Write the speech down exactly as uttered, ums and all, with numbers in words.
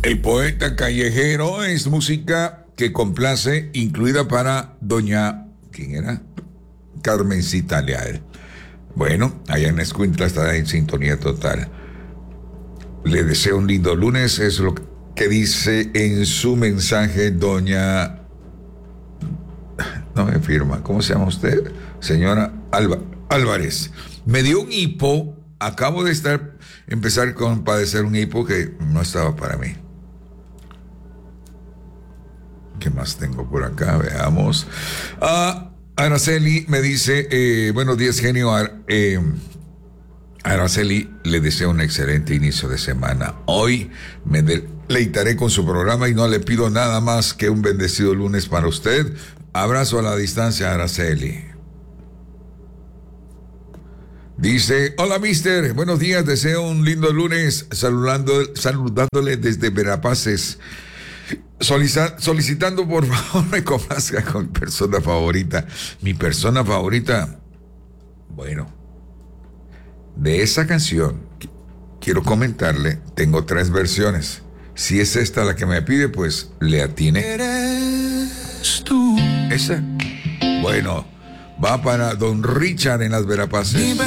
El poeta callejero es música que complace, incluida para doña, ¿quién era? Carmencita Leal. Bueno, allá en Escuintla está en sintonía total. Le deseo un lindo lunes, es lo que dice en su mensaje doña... No me firma, ¿cómo se llama usted? Señora Alba, Álvarez. Me dio un hipo, acabo de estar, empezar con padecer un hipo que no estaba para mí. ¿Qué más tengo por acá? Veamos. Ah, Araceli me dice, eh, buenos días, genio. Ar, eh, Araceli, le deseo un excelente inicio de semana. Hoy me deleitaré con su programa y no le pido nada más que un bendecido lunes para usted. Abrazo a la distancia, Araceli. Dice, hola mister, buenos días, deseo un lindo lunes, saludando, saludándole desde Verapaces, Soliza, solicitando por favor me complazca con mi persona favorita. Mi persona favorita, bueno, de esa canción, quiero comentarle, tengo tres versiones. Si es esta la que me pide, pues le atine. ¿Eres tú? Esa. Bueno, va para don Richard en las Verapaces.